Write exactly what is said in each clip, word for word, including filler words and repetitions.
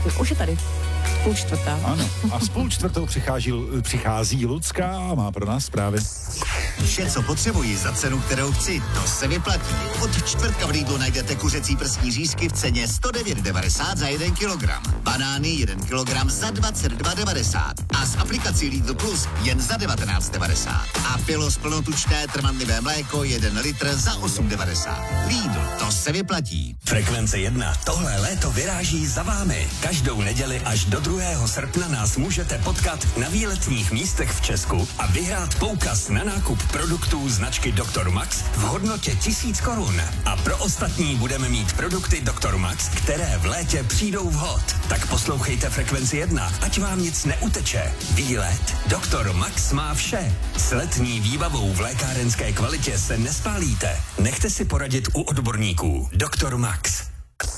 Už je tady. Půl čtvrtá. Ano. A s půl čtvrtou přichází, přichází Lucka a má pro nás zprávy. Vše, co potřebuji za cenu, kterou chci, to se vyplatí. Od čtvrtka v Lidlu najdete kuřecí prsní řízky v ceně sto devět devadesát za jeden kilogram. Banány jeden kilogram za dvacet dva devadesát. A s aplikací Lidl Plus jen za devatenáct devadesát. A Pilos plnotučné trvanlivé mléko jeden litr za osm devadesát. Lidl, to se vyplatí. Frekvence jedna. Tohle léto vyráží za vámi. Každou neděli až do druhého srpna nás můžete potkat na výletních místech v Česku a vyhrát poukaz na nákup produktů značky doktor Max v hodnotě tisíc korun. A pro ostatní budeme mít produkty doktor Max, které v létě přijdou vhod. Tak poslouchejte Frekvenci jedna, ať vám nic neuteče. Výlet doktor Max má vše. S letní výbavou v lékárenské kvalitě se nespálíte. Nechte si poradit u odborníků. doktor Max.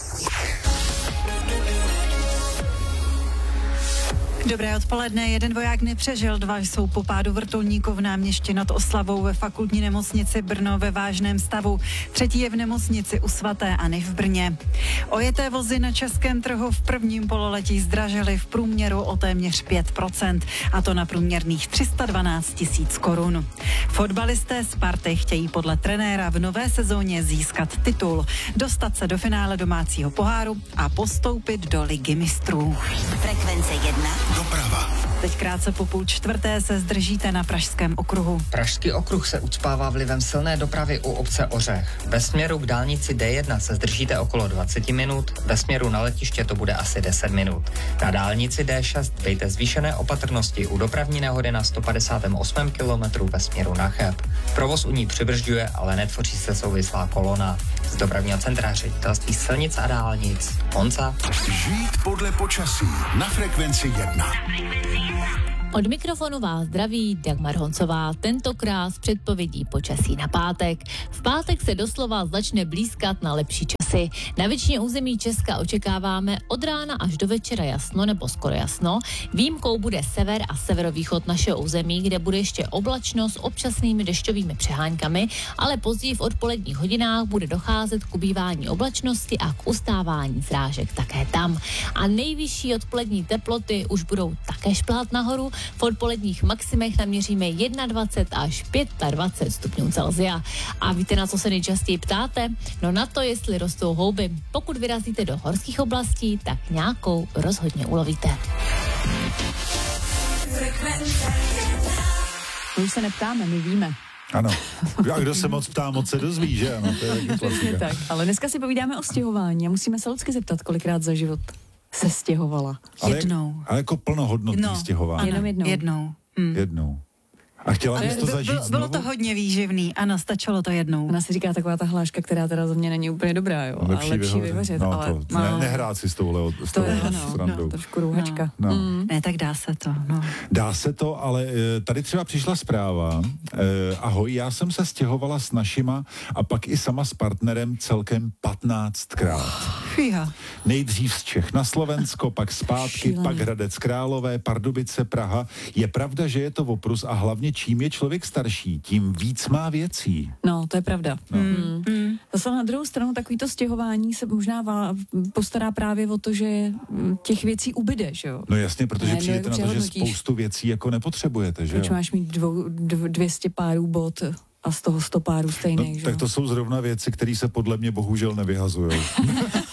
Dobré odpoledne. Jeden voják nepřežil, dva jsou po pádu vrtulníku v Náměšti nad Oslavou ve fakultní nemocnici Brno ve vážném stavu. Třetí je v nemocnici u svaté Anny v Brně. Ojeté vozy na českém trhu v prvním pololetí zdražily v průměru o téměř pět procent, a to na průměrných tři sta dvanáct tisíc korun. Fotbalisté Sparty chtějí podle trenéra v nové sezóně získat titul, dostat se do finále domácího poháru a postoupit do Ligy mistrů. Frekvence jedna. Doprava. Teď krátce po půl čtvrté se zdržíte na Pražském okruhu. Pražský okruh se ucpává vlivem silné dopravy u obce Ořech. Ve směru k dálnici D jedna se zdržíte okolo dvacet minut, ve směru na letiště to bude asi deset minut. Na dálnici D šest dejte zvýšené opatrnosti u dopravní nehody na sto padesát osm kilometrů ve směru na Cheb. Provoz u ní přibržďuje, ale netvoří se souvislá kolona. Z dopravního centra Ředitelství silnic a dálnic Honza. Žít podle počasí na Frekvenci jedna. Od mikrofonu vás zdraví Dagmar Honcová, tentokrát s předpovědí počasí na pátek. V pátek se doslova začne blýskat na lepší časy. Na většině území Česka očekáváme od rána až do večera jasno nebo skoro jasno. Výjimkou bude sever a severovýchod našeho území, kde bude ještě oblačno s občasnými dešťovými přeháňkami, ale později v odpoledních hodinách bude docházet k ubývání oblačnosti a k ustávání srážek také tam. A nejvyšší odpolední teploty už budou také šplhat nahoru. V odpoledních maximech naměříme dvacet jedna až dvacet pět stupňů Celsia. A víte, na co se nejčastěji ptáte? No na to, jestli rostou houby. Pokud vyrazíte do horských oblastí, tak nějakou rozhodně ulovíte. My už se neptáme, my víme. Ano. A kdo se moc ptá, moc se dozví, že ano? To je taky klasika. Tak, ale dneska si povídáme o stěhování a musíme se Lucky zeptat, kolikrát za život se stěhovala. Ale, Jednou. ale jako plnohodnotný No, stěhování. Jenom jednou. Jednou. Hm. Jednou. A chtěla bys to By- zažít bylo, znovu? bylo to hodně výživný, ano, stačilo to jednou. Ona si říká taková ta hláška, která teda za mě není úplně dobrá, jo. Lepší, ale lepší vyhořet. vyhořet, No, ale to, no, ne, nehrát si s touhle s to je touhle ano, srandou. no, trošku růhačka. No. Mm. Ne, tak dá se to, no. Dá se to, ale e, tady třeba přišla zpráva. E, ahoj, já jsem se stěhovala s našima a pak i sama s partnerem celkem patnáctkrát. Fíha. Nejdřív z Čech na Slovensko, pak zpátky, Šílený. pak Hradec Králové, Pardubice, Praha. Je pravda, že je to oprus a hlavně čím je člověk starší, tím víc má věcí. No, to je pravda. No. Mm. Mm. Zase na druhou stranu takovýto stěhování se možná vá, postará právě o to, že mm, těch věcí ubyde, že jo? No jasně, protože Ne, přijdete no, na to, že přehodnotíš. spoustu věcí jako nepotřebujete, že Proč jo? máš mít dvou, dv, dvě stě párů bot a z toho sto párů No, stejných, že jo? tak to jsou zrovna věci, které se podle mě bohužel nevyhazujou.